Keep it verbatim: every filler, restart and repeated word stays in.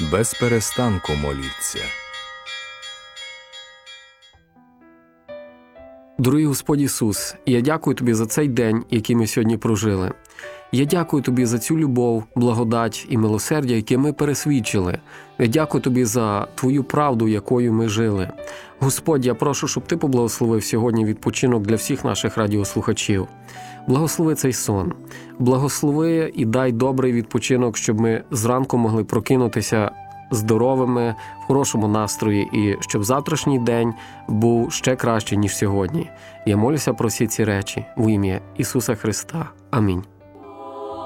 без перестанку моліться. Дорогий Господь Ісус, я дякую Тобі за цей день, який ми сьогодні прожили. Я дякую Тобі за цю любов, благодать і милосердя, яке ми пересвідчили. Я дякую Тобі за Твою правду, якою ми жили. Господь, я прошу, щоб Ти поблагословив сьогодні відпочинок для всіх наших радіослухачів. Благослови цей сон. Благослови і дай добрий відпочинок, щоб ми зранку могли прокинутися здоровими, в хорошому настрої, і щоб завтрашній день був ще краще, ніж сьогодні. Я молюся про всі ці речі в ім'я Ісуса Христа. Амінь.